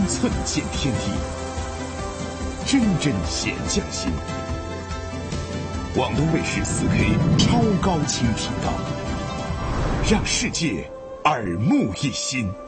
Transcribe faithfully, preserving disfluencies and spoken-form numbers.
寸见天地，真真显匠心。广东卫视 四 K 超高清频道，让世界耳目一新。